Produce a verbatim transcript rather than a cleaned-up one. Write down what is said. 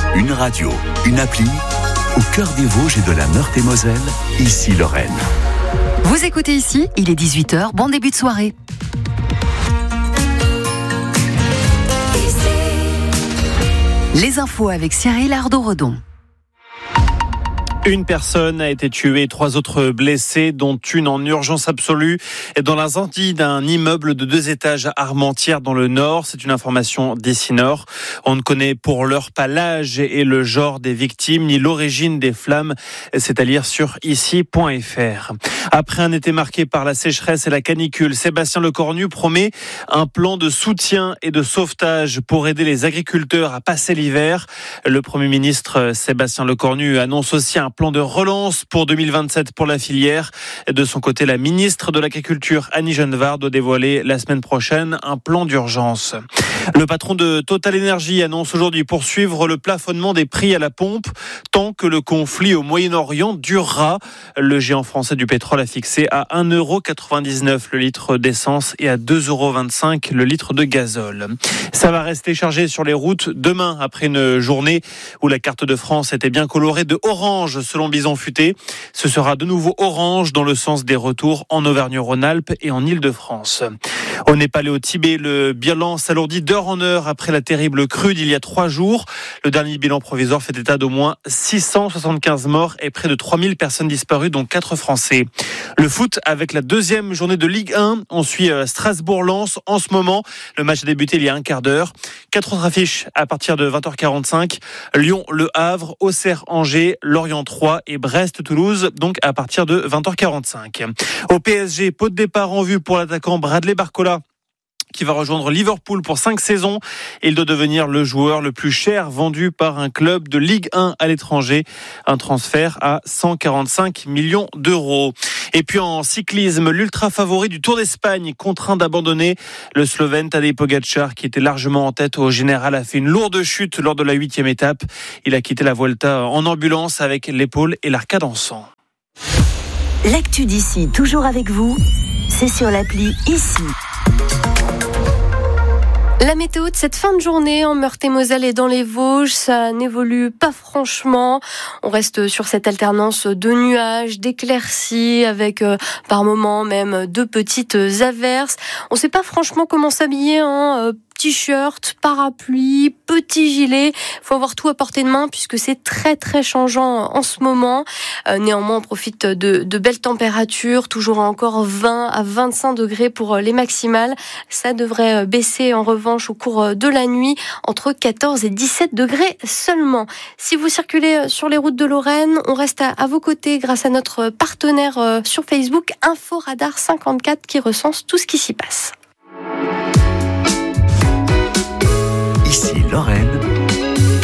Une radio, une appli, au cœur des Vosges et de la Meurthe-et-Moselle, ici Lorraine. Vous écoutez ici, il est dix-huit heures, bon début de soirée. Les infos avec Cyril Ardo-Redon. Une personne a été tuée et trois autres blessés, dont une en urgence absolue dans l'incendie d'un immeuble de deux étages à Armentières dans le Nord. C'est une information d'ici Nord. On ne connaît pour l'heure pas l'âge et le genre des victimes, ni l'origine des flammes. C'est à lire sur ici point f r. Après un été marqué par la sécheresse et la canicule, Sébastien Lecornu promet un plan de soutien et de sauvetage pour aider les agriculteurs à passer l'hiver. Le Premier ministre Sébastien Lecornu annonce aussi un plan de relance pour deux mille vingt-sept pour la filière. De son côté, la ministre de l'Agriculture, Annie Genevard, doit dévoiler la semaine prochaine un plan d'urgence. Le patron de Total Energy annonce aujourd'hui poursuivre le plafonnement des prix à la pompe tant que le conflit au Moyen-Orient durera. Le géant français du pétrole a fixé à un euro quatre-vingt-dix-neuf le litre d'essence et à deux euros vingt-cinq le litre de gazole. Ça va rester chargé sur les routes demain après une journée où la carte de France était bien colorée de orange selon Bison Futé. Ce sera de nouveau orange dans le sens des retours en Auvergne-Rhône-Alpes et en Île-de-France. Au Népal et au Tibet, le bilan s'alourdit d'heure en heure après la terrible crue d'il y a trois jours. Le dernier bilan provisoire fait état d'au moins six cent soixante-quinze morts et près de trois mille personnes disparues, dont quatre Français. Le foot avec la deuxième journée de Ligue un. On suit Strasbourg-Lens en ce moment. Le match a débuté il y a un quart d'heure. Quatre autres affiches à partir de vingt heures quarante-cinq. Lyon-Le Havre, Auxerre-Angers, Lorient trois et Brest-Toulouse, donc à partir de vingt heures quarante-cinq. Au P S G, pot de départ en vue pour l'attaquant Bradley Barcola, qui va rejoindre Liverpool pour cinq saisons. Il doit devenir le joueur le plus cher vendu par un club de Ligue un à l'étranger. Un transfert à cent quarante-cinq millions d'euros. Et puis en cyclisme, l'ultra favori du Tour d'Espagne, contraint d'abandonner. Le Slovène Tadej Pogačar, qui était largement en tête au général, a fait une lourde chute lors de la huitième étape. Il a quitté la Vuelta en ambulance avec l'épaule et l'arcade en sang. L'actu d'ici, toujours avec vous, c'est sur l'appli Ici. La météo de cette fin de journée en Meurthe-et-Moselle et dans les Vosges, ça n'évolue pas franchement. On reste sur cette alternance de nuages, d'éclaircies, avec euh, par moments même de petites averses. On ne sait pas franchement comment s'habiller, hein. Euh, T-shirt, parapluie, petit gilet. Il faut avoir tout à portée de main puisque c'est très très changeant en ce moment. Euh, néanmoins, on profite de, de belles températures, toujours encore vingt à vingt-cinq degrés pour les maximales. Ça devrait baisser en revanche au cours de la nuit, entre quatorze et dix-sept degrés seulement. Si vous circulez sur les routes de Lorraine, on reste à, à vos côtés grâce à notre partenaire sur Facebook, Info Radar cinquante-quatre, qui recense tout ce qui s'y passe.